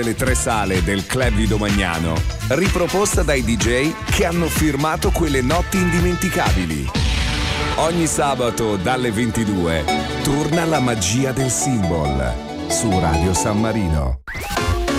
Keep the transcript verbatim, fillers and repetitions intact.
Le tre sale del Club di Domagnano, riproposta dai D J che hanno firmato quelle notti indimenticabili. Ogni sabato dalle ventidue torna la magia del Symbol su Radio San Marino.